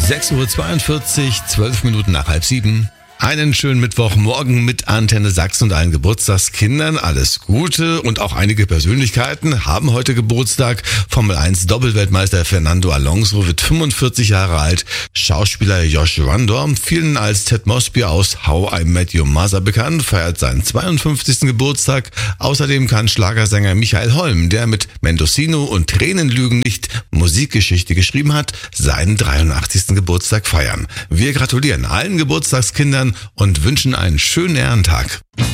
6:42 Uhr, 12 Minuten nach 6:30. Einen schönen Mittwochmorgen mit Antenne Sachsen und allen Geburtstagskindern. Alles Gute, und auch einige Persönlichkeiten haben heute Geburtstag. Formel 1 Doppelweltmeister Fernando Alonso wird 45 Jahre alt. Schauspieler Josh Randor, vielen als Ted Mosby aus How I Met Your Mother bekannt, feiert seinen 52. Geburtstag. Außerdem kann Schlagersänger Michael Holm, der mit Mendocino und Tränen lügen nicht Musikgeschichte geschrieben hat, seinen 83. Geburtstag feiern. Wir gratulieren allen Geburtstagskindern und wünschen einen schönen Ehrentag.